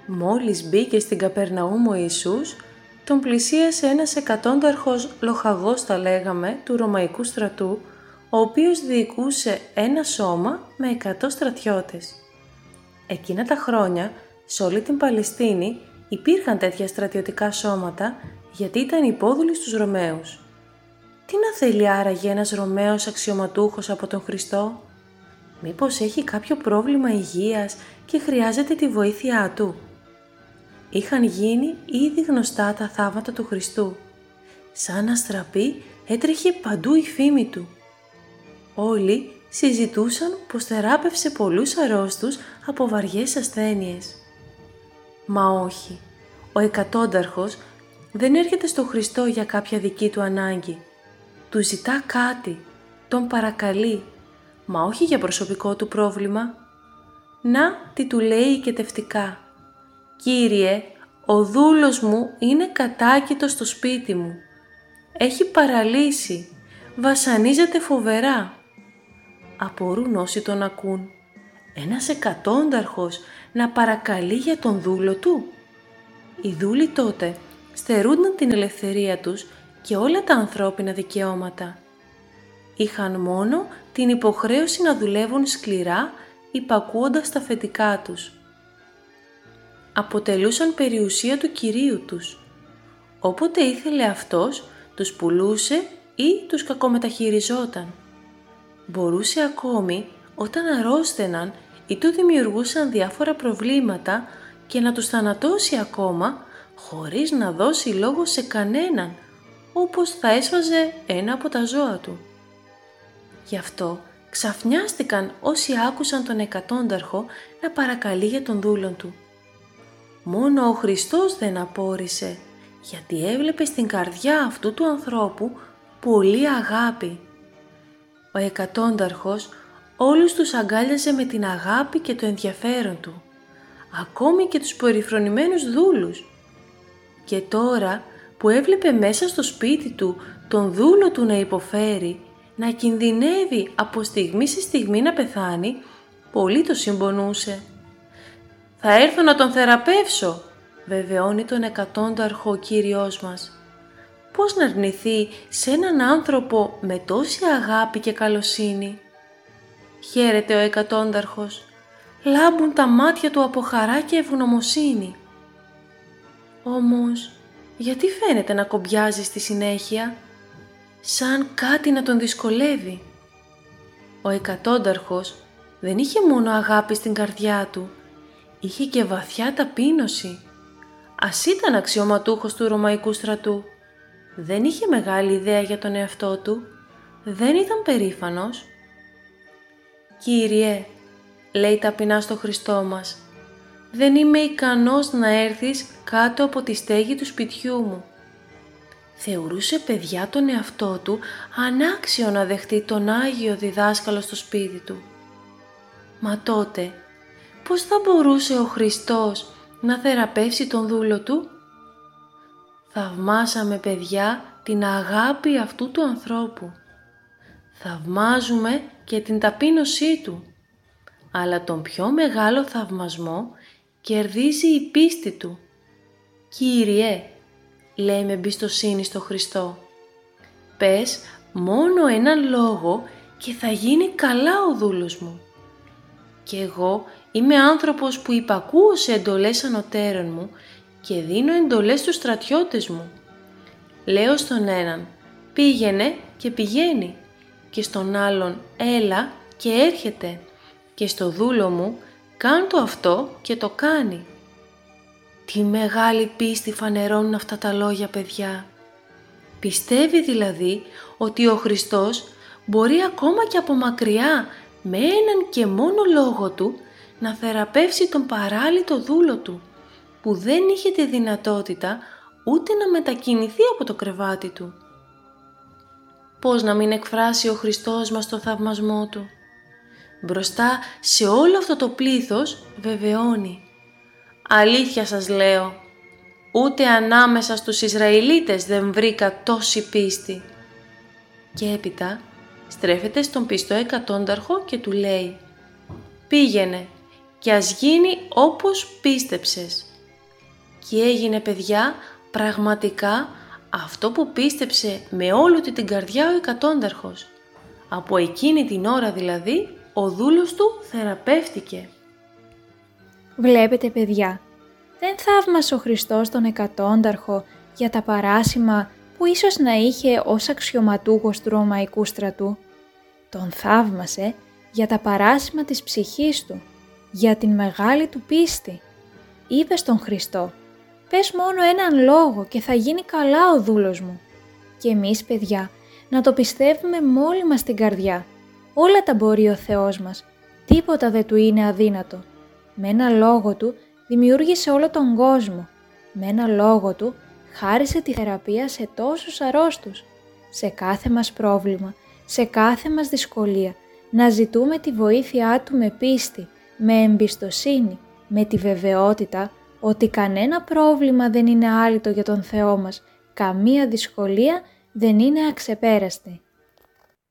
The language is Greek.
Μόλις μπήκε στην Καπερναούμ ο Ιησούς, τον πλησίασε ένας εκατόνταρχος λοχαγός, τα λέγαμε, του Ρωμαϊκού στρατού, ο οποίος διοικούσε ένα σώμα με 100 στρατιώτες. Εκείνα τα χρόνια, σε όλη την Παλαιστίνη, υπήρχαν τέτοια στρατιωτικά σώματα, γιατί ήταν υπόδουλοι στους Ρωμαίους. Τι να θέλει άραγε ένας Ρωμαίος αξιωματούχος από τον Χριστό? Μήπως έχει κάποιο πρόβλημα υγείας και χρειάζεται τη βοήθειά του? Είχαν γίνει ήδη γνωστά τα θαύματα του Χριστού. Σαν αστραπή έτρεχε παντού η φήμη του. Όλοι συζητούσαν πως θεράπευσε πολλούς αρρώστους από βαριές ασθένειες. Μα όχι, ο εκατόνταρχος δεν έρχεται στο Χριστό για κάποια δική του ανάγκη. Του ζητά κάτι, τον παρακαλεί, μα όχι για προσωπικό του πρόβλημα. Να τι του λέει οικετευτικά: «Κύριε, ο δούλος μου είναι κατάκητος στο σπίτι μου. Έχει παραλύσει, βασανίζεται φοβερά». Απορούν όσοι τον ακούν. Ένας εκατόνταρχος να παρακαλεί για τον δούλο του? Οι δούλοι τότε στερούνταν την ελευθερία τους και όλα τα ανθρώπινα δικαιώματα. Είχαν μόνο την υποχρέωση να δουλεύουν σκληρά, υπακούοντας τα αφεντικά τους. Αποτελούσαν περιουσία του Κυρίου τους. Όποτε ήθελε αυτός, τους πουλούσε ή τους κακομεταχειριζόταν. Μπορούσε ακόμη, όταν αρρώστεναν ή του δημιουργούσαν διάφορα προβλήματα, και να τους θανατώσει ακόμα, χωρίς να δώσει λόγο σε κανέναν, όπως θα έσφαζε ένα από τα ζώα του. Γι' αυτό ξαφνιάστηκαν όσοι άκουσαν τον εκατόνταρχο να παρακαλεί για τον δούλον του. Μόνο ο Χριστός δεν απόρρισε, γιατί έβλεπε στην καρδιά αυτού του ανθρώπου πολύ αγάπη. Ο εκατόνταρχος όλους τους αγκάλιαζε με την αγάπη και το ενδιαφέρον του, ακόμη και τους περιφρονημένους δούλους. Και τώρα που έβλεπε μέσα στο σπίτι του τον δούλο του να υποφέρει, να κινδυνεύει από στιγμή σε στιγμή να πεθάνει, πολύ το συμπονούσε. «Θα έρθω να τον θεραπεύσω», βεβαιώνει τον εκατόνταρχο ο Κύριος μας. Πώς να αρνηθεί σε έναν άνθρωπο με τόση αγάπη και καλοσύνη? Χαίρεται ο εκατόνταρχος. Λάμπουν τα μάτια του από χαρά και ευγνωμοσύνη. Όμως, γιατί φαίνεται να κομπιάζει στη συνέχεια, σαν κάτι να τον δυσκολεύει? Ο εκατόνταρχος δεν είχε μόνο αγάπη στην καρδιά του, είχε και βαθιά ταπείνωση. Ας ήταν αξιωματούχος του Ρωμαϊκού στρατού, δεν είχε μεγάλη ιδέα για τον εαυτό του, δεν ήταν περήφανος. «Κύριε», λέει ταπεινά στο Χριστό μας, «δεν είμαι ικανός να έρθεις κάτω από τη στέγη του σπιτιού μου». Θεωρούσε παιδιά τον εαυτό του ανάξιο να δεχτεί τον Άγιο διδάσκαλο στο σπίτι του. Μα τότε, πώς θα μπορούσε ο Χριστός να θεραπεύσει τον δούλο του? Θαυμάσαμε, παιδιά, την αγάπη αυτού του ανθρώπου. Θαυμάζουμε και την ταπείνωσή του. Αλλά τον πιο μεγάλο θαυμασμό κερδίζει η πίστη του. «Κύριε», λέει με εμπιστοσύνη στο Χριστό, «πες μόνο έναν λόγο και θα γίνει καλά ο δούλος μου. Και εγώ είμαι άνθρωπος που υπακούω σε εντολές ανωτέρων μου και δίνω εντολές στους στρατιώτες μου. Λέω στον έναν, πήγαινε και πηγαίνει, και στον άλλον, έλα και έρχεται, και στο δούλο μου, κάν το αυτό και το κάνει». Τι μεγάλη πίστη φανερώνουν αυτά τα λόγια, παιδιά. Πιστεύει δηλαδή ότι ο Χριστός μπορεί ακόμα και από μακριά, με έναν και μόνο λόγο του, να θεραπεύσει τον παράλυτο δούλο του, που δεν είχε τη δυνατότητα ούτε να μετακινηθεί από το κρεβάτι του. Πώς να μην εκφράσει ο Χριστός μας το θαυμασμό του? Μπροστά σε όλο αυτό το πλήθος βεβαιώνει, «Αλήθεια σας λέω, ούτε ανάμεσα στους Ισραηλίτες δεν βρήκα τόση πίστη». Και έπειτα στρέφεται στον πιστό εκατόνταρχο και του λέει, «Πήγαινε και ας γίνει όπως πίστεψες και έγινε, παιδιά, πραγματικά αυτό που πίστεψε με όλη του την καρδιά ο εκατόνταρχος. Από εκείνη την ώρα δηλαδή ο δούλος του θεραπεύτηκε. Βλέπετε, παιδιά, δεν θαύμασε ο Χριστός τον εκατόνταρχο για τα παράσημα που ίσως να είχε ως αξιωματούχος του Ρωμαϊκού στρατού. Τον θαύμασε για τα παράσημα της ψυχής του, για την μεγάλη του πίστη. Είπε στον Χριστό: «Πες μόνο έναν λόγο και θα γίνει καλά ο δούλος μου». Και εμείς, παιδιά, να το πιστεύουμε με όλη μας την καρδιά. Όλα τα μπορεί ο Θεός μας. Τίποτα δεν του είναι αδύνατο. Με ένα λόγο του δημιούργησε όλο τον κόσμο. Με ένα λόγο του χάρισε τη θεραπεία σε τόσους αρρώστους. Σε κάθε μας πρόβλημα, σε κάθε μας δυσκολία, να ζητούμε τη βοήθειά του με πίστη, με εμπιστοσύνη, με τη βεβαιότητα ότι κανένα πρόβλημα δεν είναι άλυτο για τον Θεό μας, καμία δυσκολία δεν είναι αξεπέραστη.